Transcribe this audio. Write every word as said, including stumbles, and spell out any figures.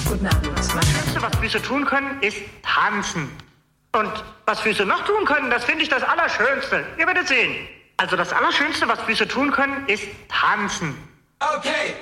Guten Abend. Das Schönste, was Füße tun können, ist tanzen. Und was Füße noch tun können, das finde ich das Allerschönste. Ihr werdet sehen. Also das Allerschönste, was Füße tun können, ist tanzen. Okay,